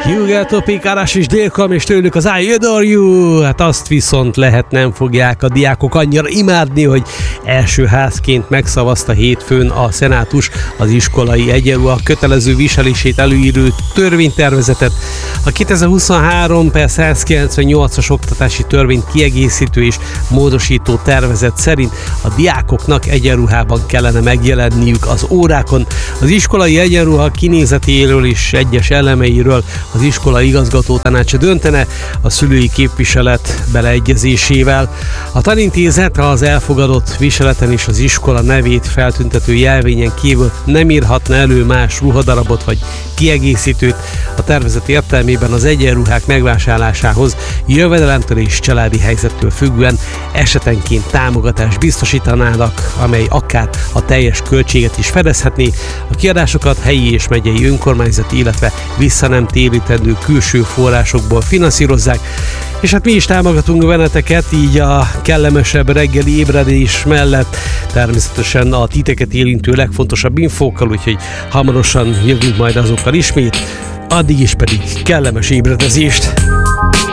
Jugeltopik, Arás és Délkalm, és tőlük az I Adore You. Hát azt viszont lehet nem fogják a diákok annyira imádni, hogy első házként megszavazta hétfőn a szenátus az iskolai egyenruha kötelező viselését előíró törvénytervezetet. A 2023/198-as oktatási törvényt kiegészítő és módosító tervezet szerint a diákoknak egyenruhában kellene megjelenniük az órákon. Az iskolai egyenruha kinézetéről és egyes elemeiről az iskola igazgató tanácsa döntene a szülői képviselet beleegyezésével. A tanintézet az elfogadott viseleten és az iskola nevét feltüntető jelvényen kívül nem írhatna elő más ruhadarabot vagy kiegészítőt. A tervezet értelmében az egyenruhák megvásárlásához jövedelemtől és családi helyzettől függően esetenként támogatást biztosítanának, amely akár a teljes költséget is fedezhetné. A kiadásokat helyi és megyei önkormányzati, illetve vissza nem térítendő külső forrásokból finanszírozzák. És hát mi is támogatunk benneteket, így a kellemesebb reggeli ébredés mellett természetesen a titeket érintő legfontosabb infókkal, úgyhogy hamarosan jövünk majd azokkal ismét, addig is pedig kellemes ébredezést!